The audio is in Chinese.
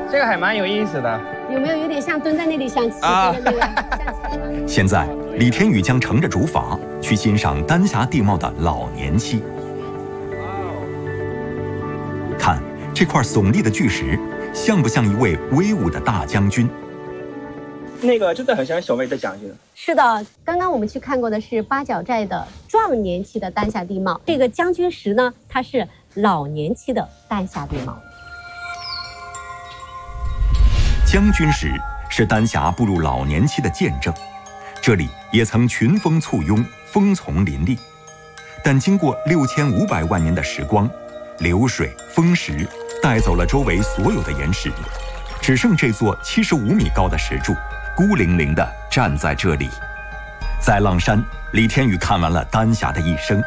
这个还蛮有意思的。 有没有点像蹲在那里想骑的那个象棋？ 现在，李天宇将乘着竹筏去欣赏丹霞地貌的老年期。看这块耸立的巨石，像不像一位威武的大将军？ 那个真的很像所谓的将军。 是的，刚刚我们去看过的是八角寨的壮年期的丹霞地貌，这个将军石呢，它是老年期的丹霞地貌。 将军石是丹霞步入老年期的见证，这里也曾群峰簇拥，峰丛林立，但经过6500万年的时光，流水、风蚀带走了周围所有的岩石，只剩这座75米高的石柱，孤零零地站在这里。在阆山，李天宇看完了丹霞的一生。